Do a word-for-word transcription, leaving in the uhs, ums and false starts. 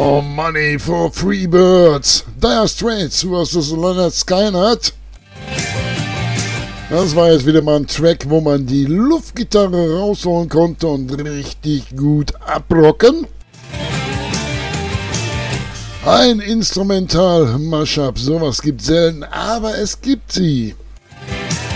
More Money for Free Birds. Dire Straits versus Leonard Skinner. Das war jetzt wieder mal ein Track, wo man die Luftgitarre rausholen konnte und richtig gut abrocken. Ein Instrumental-Mashup, sowas gibt selten, aber es gibt sie.